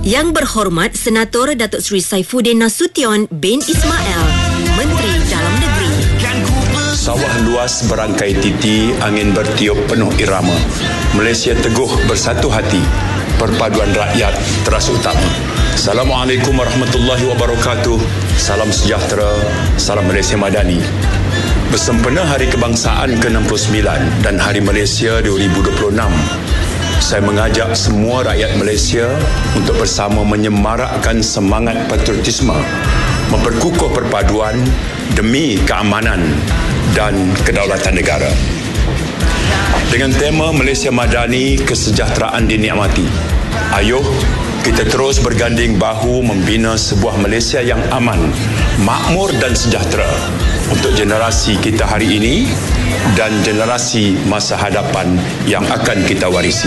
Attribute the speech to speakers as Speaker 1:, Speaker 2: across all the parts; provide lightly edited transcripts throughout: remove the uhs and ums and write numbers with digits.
Speaker 1: Yang berhormat Senator Datuk Seri Saifuddin Nasution bin Ismail, Menteri Dalam Negeri.
Speaker 2: Sawah luas berangkai titi, angin bertiup penuh irama. Malaysia teguh bersatu hati. Perpaduan rakyat teras utama. Assalamualaikum warahmatullahi wabarakatuh. Salam sejahtera, salam Malaysia Madani. Bersempena Hari Kebangsaan ke-69 dan Hari Malaysia 2026, saya mengajak semua rakyat Malaysia untuk bersama menyemarakkan semangat patriotisme, memperkukuh perpaduan demi keamanan dan kedaulatan negara. Dengan tema Malaysia Madani, kesejahteraan dinikmati. Ayuh, kita terus berganding bahu membina sebuah Malaysia yang aman, makmur dan sejahtera untuk generasi kita hari ini dan generasi masa hadapan yang akan kita warisi.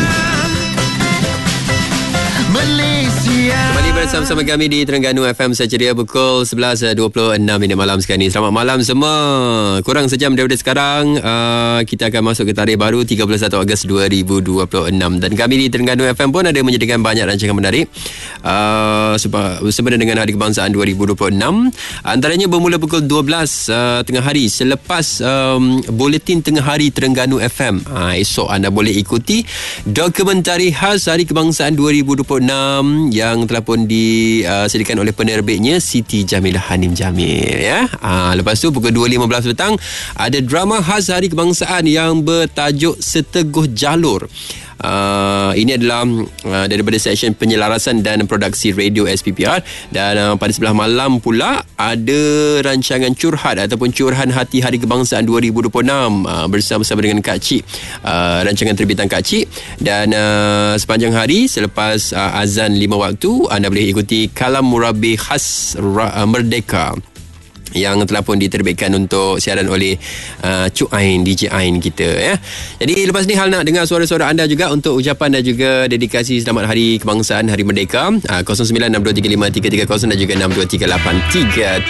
Speaker 3: Kembali bersama kami di Terengganu FM Seceria pukul 11.26 malam sekarang ni. Selamat malam semua. Kurang sejam daripada sekarang, kita akan masuk ke tarikh baru 31 Ogos 2026. Dan kami di Terengganu FM pun ada menyediakan banyak rancangan menarik sempena dengan Hari Kebangsaan 2026. Antaranya bermula pukul 12 tengah hari selepas buletin tengah hari Terengganu FM. Esok anda boleh ikuti dokumentari khas Hari Kebangsaan 2026 yang telah pun disediakan oleh penerbitnya Siti Jamilah Hanim Jamil, ya. Lepas tu pukul 2.15 petang ada drama khas Hari Kebangsaan yang bertajuk Seteguh Jalur. Ini adalah daripada seksyen penyelarasan dan produksi radio SPPR. Dan pada sebelah malam pula ada rancangan curhat ataupun curahan hati Hari Kebangsaan 2026 bersama-sama dengan Kak Cik, rancangan terbitan Kak Cik. Dan sepanjang hari selepas azan 5 waktu anda boleh ikuti Kalam Murabi khas Merdeka yang telah pun diterbitkan untuk siaran oleh Cuk Ain, DJ Ain kita, ya. Jadi lepas ni hal nak dengar suara-suara anda juga untuk ucapan dan juga dedikasi selamat Hari Kebangsaan, Hari Merdeka. 0962353330 dan juga 623833